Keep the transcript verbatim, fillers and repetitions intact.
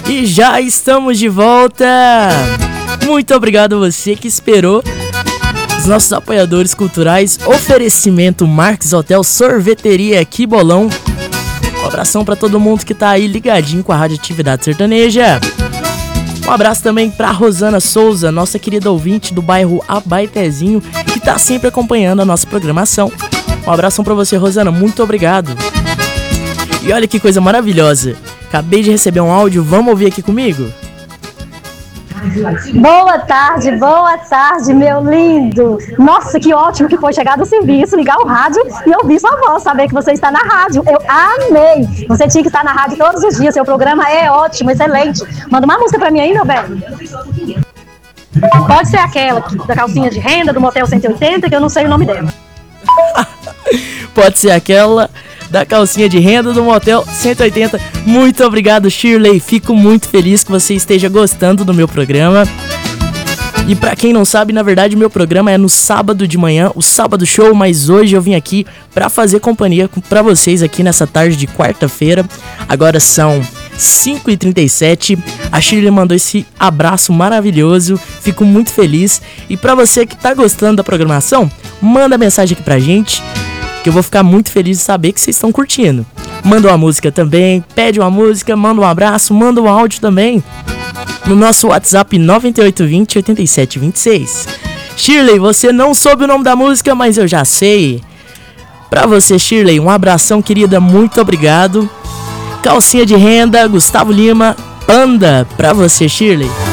E já estamos de volta! Muito obrigado a você que esperou. Os nossos apoiadores culturais, oferecimento Marques Hotel, sorveteria aqui Bolão. Um abração pra todo mundo que tá aí ligadinho com a Rádio Atividade Sertaneja. Um abraço também pra Rosana Souza, nossa querida ouvinte do bairro Abaetezinho, que tá sempre acompanhando a nossa programação. Um abração pra você, Rosana, muito obrigado. E olha que coisa maravilhosa, acabei de receber um áudio, vamos ouvir aqui comigo? Boa tarde, boa tarde, meu lindo. Nossa, que ótimo que foi chegar do serviço, ligar o rádio e ouvir sua voz, saber que você está na rádio. Eu amei. Você tinha que estar na rádio todos os dias, seu programa é ótimo, excelente. Manda uma música pra mim aí, meu bem. Pode ser aquela da calcinha de renda, do Motel cento e oitenta, que eu não sei o nome dela. Pode ser aquela da calcinha de renda do Motel cento e oitenta. Muito obrigado, Shirley. Fico muito feliz que você esteja gostando do meu programa. E pra quem não sabe, na verdade, meu programa é no sábado de manhã, o Sábado Show, mas hoje eu vim aqui pra fazer companhia pra vocês aqui nessa tarde de quarta-feira. Agora são cinco e trinta e sete. A Shirley mandou esse abraço maravilhoso. Fico muito feliz. E pra você que tá gostando da programação, manda mensagem aqui pra gente, que eu vou ficar muito feliz de saber que vocês estão curtindo. Manda uma música também, pede uma música, manda um abraço, manda um áudio também no nosso WhatsApp nove oito dois zero, oito sete dois seis. Shirley, você não soube o nome da música, mas eu já sei. Pra você, Shirley, um abração, querida, muito obrigado. Calcinha de renda, Gustavo Lima, Panda, pra você, Shirley.